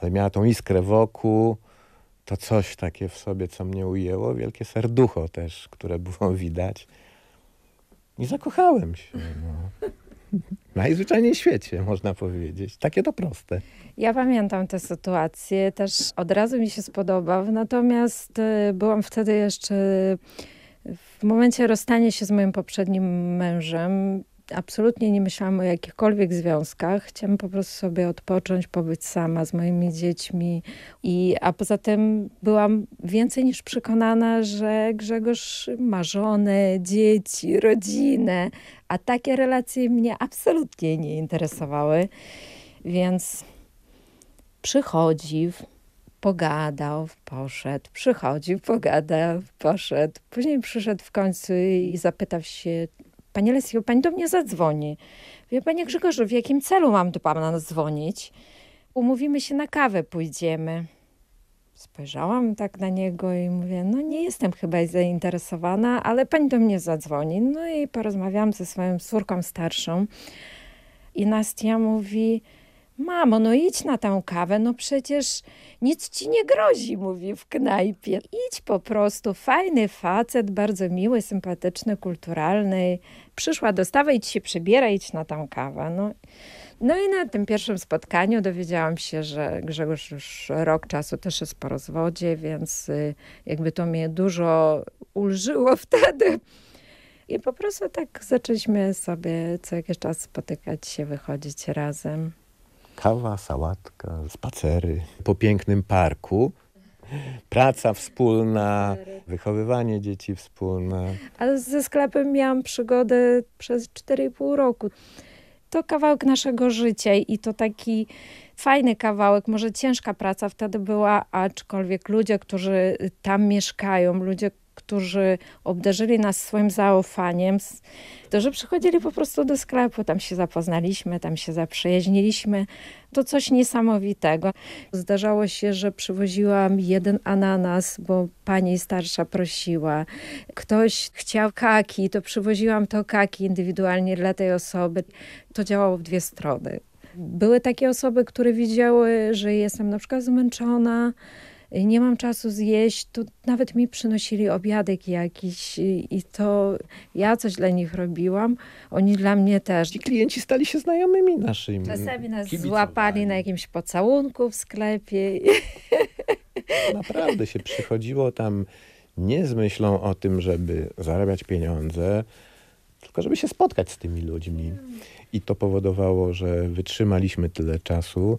ale miała tą iskrę wokół, to coś takie w sobie, co mnie ujęło, wielkie serducho też, które było widać. I zakochałem się. No. Najzwyczajniej w świecie, można powiedzieć. Takie to proste. Ja pamiętam tę sytuację, też od razu mi się spodobał, natomiast byłam wtedy jeszcze w momencie rozstania się z moim poprzednim mężem. Absolutnie nie myślałam o jakichkolwiek związkach. Chciałam po prostu sobie odpocząć, pobyć sama z moimi dziećmi. A poza tym byłam więcej niż przekonana, że Grzegorz ma żonę, dzieci, rodzinę, a takie relacje mnie absolutnie nie interesowały. Więc przychodził, pogadał, poszedł, przychodził, pogadał, poszedł. Później przyszedł w końcu i zapytał się: Pani Lesjo, pani do mnie zadzwoni. Wie panie Grzegorzu, w jakim celu mam do pana dzwonić? Umówimy się na kawę, pójdziemy. Spojrzałam tak na niego i mówię: no nie jestem chyba zainteresowana, ale pani do mnie zadzwoni. No i porozmawiałam ze swoją córką starszą. I Nastia mówi: mamo, no idź na tę kawę, no przecież nic ci nie grozi, mówi, w knajpie. Idź po prostu, fajny facet, bardzo miły, sympatyczny, kulturalny. Przyszła dostawa, idź się przebiera, idź na tę kawę. No i na tym pierwszym spotkaniu dowiedziałam się, że Grzegorz już rok czasu też jest po rozwodzie, więc jakby to mnie dużo ulżyło wtedy. I po prostu tak zaczęliśmy sobie co jakiś czas spotykać się, wychodzić razem. Kawa, sałatka, spacery po pięknym parku, praca wspólna, wychowywanie dzieci wspólne. Ale ze sklepem miałam przygodę przez 4,5 roku. To kawałek naszego życia i to taki fajny kawałek, może ciężka praca wtedy była, aczkolwiek ludzie, którzy tam mieszkają, ludzie, którzy obdarzyli nas swoim zaufaniem, to że przychodzili po prostu do sklepu, tam się zapoznaliśmy, tam się zaprzyjaźniliśmy. To coś niesamowitego. Zdarzało się, że przywoziłam jeden ananas, bo pani starsza prosiła. Ktoś chciał kaki, to przywoziłam to kaki indywidualnie dla tej osoby. To działało w dwie strony. Były takie osoby, które widziały, że jestem na przykład zmęczona, nie mam czasu zjeść, to nawet mi przynosili obiadek jakiś i to ja coś dla nich robiłam, oni dla mnie też. Ci klienci stali się znajomymi naszymi. Czasami nas złapali na jakimś pocałunku w sklepie. Naprawdę się przychodziło tam nie z myślą o tym, żeby zarabiać pieniądze, tylko żeby się spotkać z tymi ludźmi. I to powodowało, że wytrzymaliśmy tyle czasu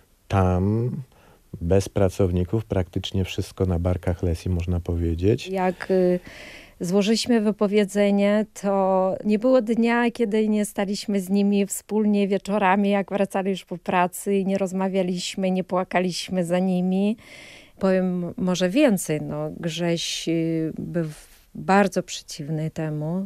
tam, bez pracowników, praktycznie wszystko na barkach Lesji, można powiedzieć. Jak złożyliśmy wypowiedzenie, to nie było dnia, kiedy nie staliśmy z nimi wspólnie wieczorami, jak wracali już po pracy i nie rozmawialiśmy, nie płakaliśmy za nimi. Powiem może więcej, Grześ był bardzo przeciwny temu,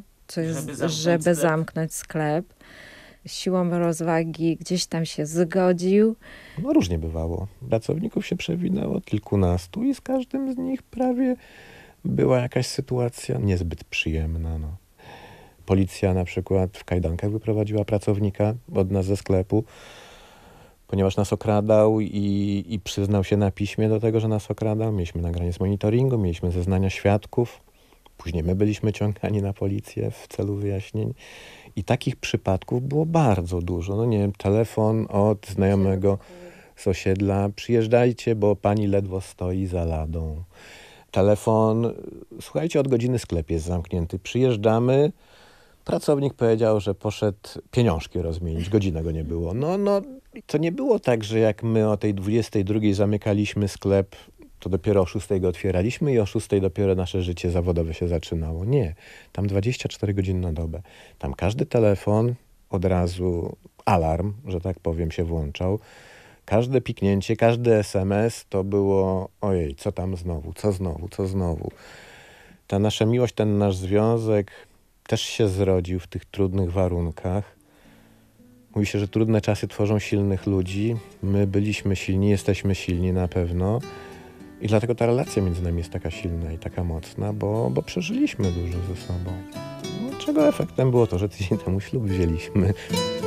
żeby zamknąć sklep. Siłą rozwagi gdzieś tam się zgodził. No różnie bywało. Pracowników się przewinęło kilkunastu i z każdym z nich prawie była jakaś sytuacja niezbyt przyjemna. Policja na przykład w kajdankach wyprowadziła pracownika od nas ze sklepu, ponieważ nas okradał i przyznał się na piśmie do tego, że nas okradał. Mieliśmy nagranie z monitoringu, mieliśmy zeznania świadków. Później my byliśmy ciągani na policję w celu wyjaśnień. I takich przypadków było bardzo dużo. Nie wiem, telefon od znajomego z osiedla: przyjeżdżajcie, bo pani ledwo stoi za ladą. Telefon: słuchajcie, od godziny sklep jest zamknięty, przyjeżdżamy. Pracownik powiedział, że poszedł pieniążki rozmienić, godzinę go nie było. To nie było tak, że jak my o tej 22 zamykaliśmy sklep, to dopiero o 6 go otwieraliśmy i o 6 dopiero nasze życie zawodowe się zaczynało. Nie, tam 24 godziny na dobę. Tam każdy telefon, od razu alarm, że tak powiem, się włączał. Każde piknięcie, każdy SMS to było: ojej, co tam znowu, co znowu. Ta nasza miłość, ten nasz związek też się zrodził w tych trudnych warunkach. Mówi się, że trudne czasy tworzą silnych ludzi. My byliśmy silni, jesteśmy silni na pewno. I dlatego ta relacja między nami jest taka silna i taka mocna, bo przeżyliśmy dużo ze sobą. Czego efektem było to, że tydzień temu ślub wzięliśmy.